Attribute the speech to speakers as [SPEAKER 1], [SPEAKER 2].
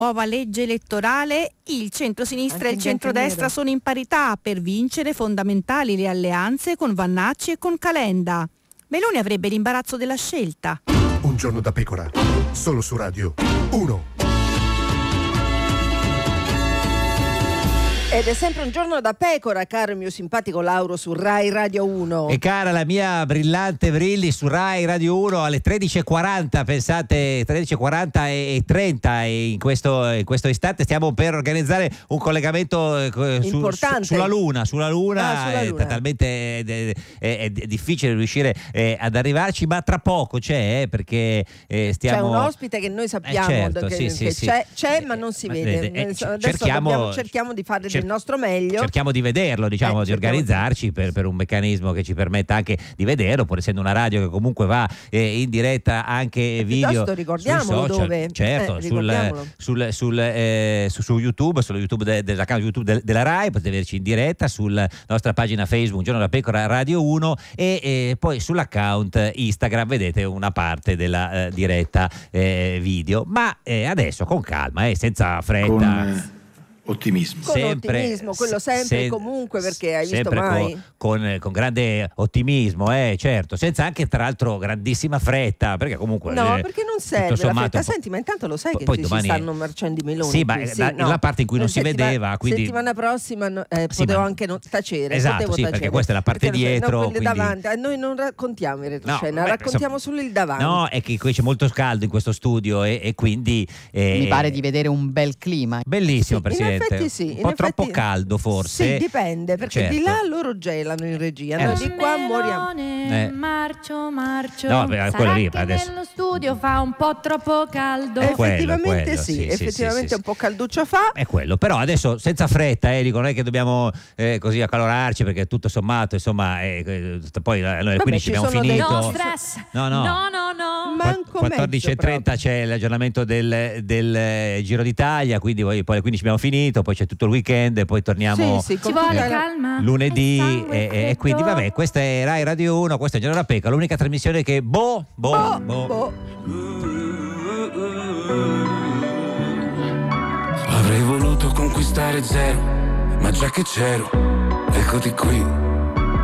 [SPEAKER 1] Nuova legge elettorale, il centro-sinistra e il centrodestra sono in parità. Per vincere fondamentali le alleanze con Vannacci e con Calenda. Meloni avrebbe l'imbarazzo della scelta.
[SPEAKER 2] Un giorno da pecora, solo su Radio 1.
[SPEAKER 3] Ed è sempre un giorno da pecora, caro il mio simpatico Lauro, su Rai Radio 1.
[SPEAKER 4] E cara la mia brillante Brilli su Rai Radio 1 alle 13.40, pensate 13.40 e 30, e in questo istante stiamo per organizzare un collegamento sulla Luna. Sulla Luna. È talmente è difficile riuscire ad arrivarci, ma tra poco c'è, perché stiamo...
[SPEAKER 3] C'è un ospite che noi sappiamo
[SPEAKER 4] certo,
[SPEAKER 3] che c'è, ma non si vede. Adesso cerchiamo di fare il nostro meglio.
[SPEAKER 4] Cerchiamo di vederlo, diciamo, di organizzarci per un meccanismo che ci permetta anche di vederlo, pur essendo una radio che comunque va in diretta anche video.
[SPEAKER 3] Ricordiamolo dove.
[SPEAKER 4] Certo, su YouTube, sullo YouTube dell'account YouTube della Rai, potete vederci in diretta, sulla nostra pagina Facebook Un giorno da pecora Radio 1 e poi sull'account Instagram vedete una parte della diretta video. Ma adesso con calma, senza fretta.
[SPEAKER 5] Ottimismo.
[SPEAKER 3] Quello sempre e comunque, perché hai visto mai?
[SPEAKER 4] Con grande ottimismo, certo, senza anche tra l'altro grandissima fretta, perché comunque
[SPEAKER 3] no, perché non serve la fretta. Senti, ma intanto lo sai che
[SPEAKER 4] poi
[SPEAKER 3] ci
[SPEAKER 4] domani
[SPEAKER 3] stanno marcendo i meloni.
[SPEAKER 4] Sì, ma la parte in cui non si vedeva, quindi
[SPEAKER 3] settimana prossima potevo anche non tacere.
[SPEAKER 4] Esatto, sì, perché questa è la parte dietro,
[SPEAKER 3] quindi... davanti. Noi non raccontiamo in retroscena, raccontiamo solo il davanti.
[SPEAKER 4] No, è che qui c'è molto caldo in questo studio e quindi
[SPEAKER 6] mi pare di vedere un bel clima.
[SPEAKER 4] Bellissimo,
[SPEAKER 3] sì,
[SPEAKER 4] Presidente.
[SPEAKER 3] In effetti sì,
[SPEAKER 4] un po' troppo caldo forse.
[SPEAKER 3] Sì, dipende, perché di là loro gelano in regia, noi di qua moriamo.
[SPEAKER 7] Marcio.
[SPEAKER 4] No, quello lì
[SPEAKER 7] adesso nello studio fa un po' troppo caldo.
[SPEAKER 3] Effettivamente
[SPEAKER 4] quello,
[SPEAKER 3] sì, effettivamente
[SPEAKER 4] sì.
[SPEAKER 3] un po' calduccio fa.
[SPEAKER 4] È quello, però adesso senza fretta, dico, non è che dobbiamo così accalorarci, perché tutto sommato, insomma, poi noi alle 15 abbiamo finito.
[SPEAKER 7] No stress.
[SPEAKER 4] No.
[SPEAKER 3] Manco
[SPEAKER 4] 14.30 c'è l'aggiornamento del Giro d'Italia, quindi poi alle 15 abbiamo finito, poi c'è tutto il weekend e poi torniamo
[SPEAKER 7] ci vuole calma
[SPEAKER 4] lunedì e quindi vabbè, questa è Rai Radio 1, questa è Giorno da Pecora, l'unica trasmissione che
[SPEAKER 5] Avrei voluto conquistare zero, ma già che c'ero, eccoti qui.